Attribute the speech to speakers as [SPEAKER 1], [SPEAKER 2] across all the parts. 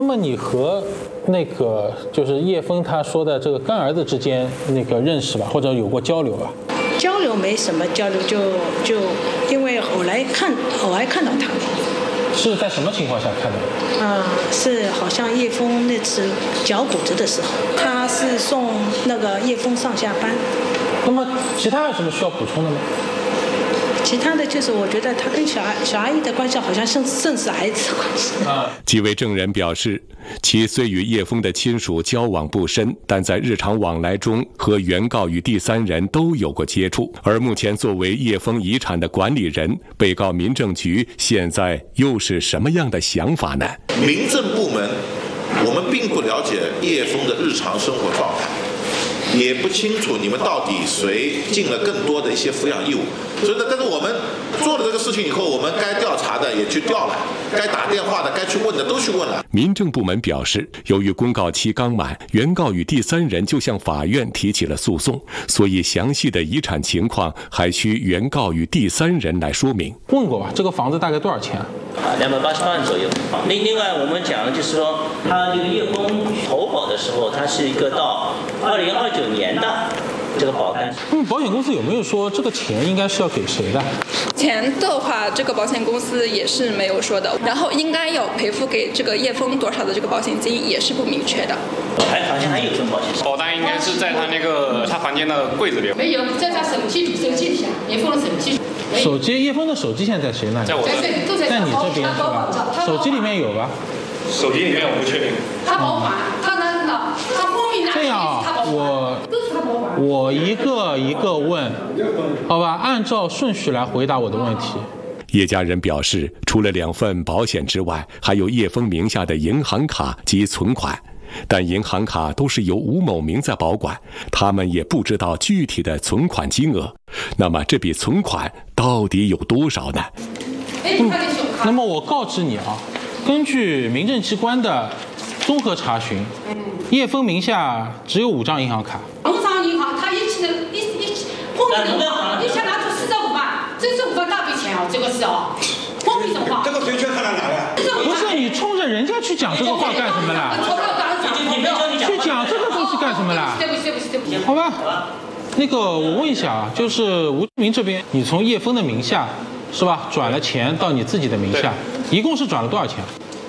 [SPEAKER 1] 那么你和那个就是叶枫他说的这个干儿子之间那个认识吧，或者有过交流吧？
[SPEAKER 2] 交流没什么交流，就因为偶尔看到他。
[SPEAKER 1] 是在什么情况下看到？
[SPEAKER 2] 是好像叶枫那次脚骨折的时候，他是送那个叶枫上下班。
[SPEAKER 1] 那么其他有什么需要补充的吗？
[SPEAKER 2] 其他的就是我觉得他跟小阿姨的关系好像甚是孩子的关系。
[SPEAKER 3] 几位证人表示，其虽与叶枫的亲属交往不深，但在日常往来中和原告与第三人都有过接触。而目前作为叶枫遗产的管理人，被告民政局现在又是什么样的想法呢？
[SPEAKER 4] 民政部门，我们并不了解叶枫的日常生活状态。也不清楚你们到底谁尽了更多的一些抚养义务，所以呢，但是我们做了这个事情以后，我们该调查的也去调了，该打电话的、该去问的都去问了。
[SPEAKER 3] 民政部门表示，由于公告期刚满，原告与第三人就向法院提起了诉讼，所以详细的遗产情况还需原告与第三人来说明。
[SPEAKER 1] 问过吧？这个房子大概多少钱啊
[SPEAKER 5] ？288万左右。另外，我们讲的就是说，他这个叶枫投保的时候，它是一个到2029年的这个保单。
[SPEAKER 1] 保险公司有没有说这个钱应该是要给谁的？
[SPEAKER 6] 钱的话，这个保险公司也是没有说的。然后应该要赔付给这个叶枫多少的这个保险金也是不明确的。
[SPEAKER 5] 好像还有份保险。
[SPEAKER 7] 保单应该是在他房间的柜子里。
[SPEAKER 8] 没有，在他手机里下，叶枫的手机。
[SPEAKER 1] 叶枫的手机现在在谁那里？
[SPEAKER 7] 在我这里。
[SPEAKER 1] 在你这边是吧？手机里面有吧？
[SPEAKER 7] 手机里面我不确定。
[SPEAKER 8] 他保管，他后面
[SPEAKER 1] 这样啊，我一个一个问，好吧？按照顺序来回答我的问题。
[SPEAKER 3] 叶家人表示，除了2份保险之外，还有叶枫名下的银行卡及存款，但银行卡都是由吴某明在保管，他们也不知道具体的存款金额。那么这笔存款到底有多少呢？
[SPEAKER 1] 那么我告知你啊，根据民政机关的综合查询，叶枫名下只有5张银行卡。
[SPEAKER 8] 农商银行他一起后面的话，一下拿出45万，这45万大笔钱哦，这个是哦，后面的话，
[SPEAKER 9] 这个谁缺他哪来啊？
[SPEAKER 1] 不是你冲着人家去讲这个话干什么啦？去讲这个东西干什么啦？
[SPEAKER 8] 对不起。
[SPEAKER 1] 好吧，那个我问一下啊，就是吴明这边，你从叶枫的名下是吧，转了钱到你自己的名下，一共是转了多少钱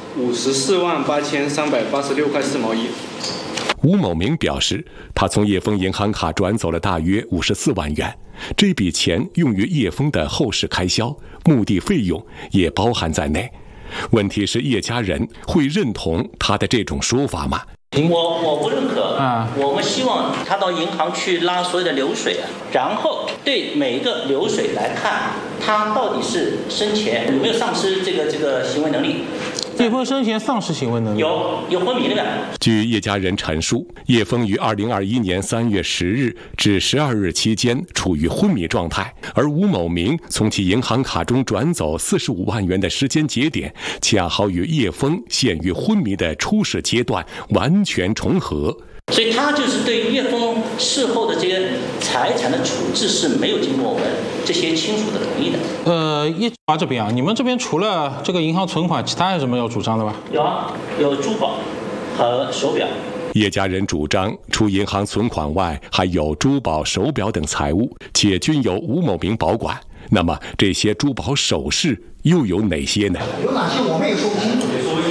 [SPEAKER 7] 548386块4毛1。
[SPEAKER 3] 吴某明表示，他从叶枫银行卡转走了大约54万元，这笔钱用于叶枫的后事开销，墓地费用也包含在内。问题是叶家人会认同他的这种说法吗？
[SPEAKER 5] 我不认可我们希望他到银行去拉所有的流水然后对每一个流水来看，他到底是生前有没有丧失这个行为能力。
[SPEAKER 1] 叶枫生前丧失行为能力，
[SPEAKER 5] 有昏迷的。
[SPEAKER 3] 据叶家人陈述，叶枫于2021年3月10日至12日期间处于昏迷状态，而吴某明从其银行卡中转走45万元的时间节点，恰好与叶枫陷于昏迷的初始阶段完全重合。
[SPEAKER 5] 所以他就是对叶枫事后的这些财产的处置是没有经过我们这些亲属的同意的。
[SPEAKER 1] 叶华这边啊，你们这边除了这个银行存款，其他还有什么要主张的吧？
[SPEAKER 5] 有珠宝和手表。
[SPEAKER 3] 叶家人主张，除银行存款外，还有珠宝、手表等财物，且均由吴某明保管。那么这些珠宝首饰又有哪些呢？
[SPEAKER 9] 有哪些我们也说不清楚。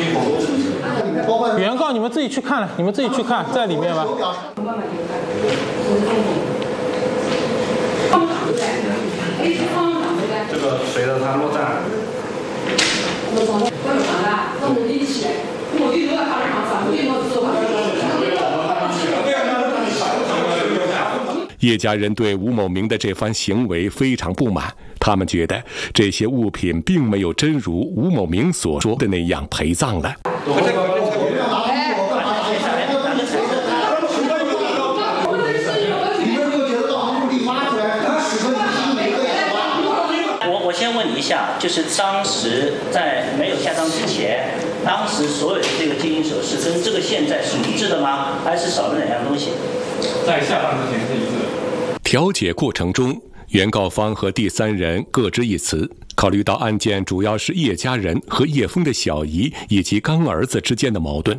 [SPEAKER 1] 原告你们自己去看了，你们自己去看，在里面吧。
[SPEAKER 7] 这个随着他落站。
[SPEAKER 3] 叶家人对吴某明的这番行为非常不满，他们觉得这些物品并没有真如吴某明所说的那样陪葬了。
[SPEAKER 5] 我先问你一下，就是当时在没有下葬之前，当时所有的这个金银首饰跟这个现在是一致的吗？还是少了哪样东西？
[SPEAKER 7] 在下葬之前是一致的。
[SPEAKER 3] 调解过程中，原告方和第三人各执一词。考虑到案件主要是叶家人和叶枫的小姨以及干儿子之间的矛盾，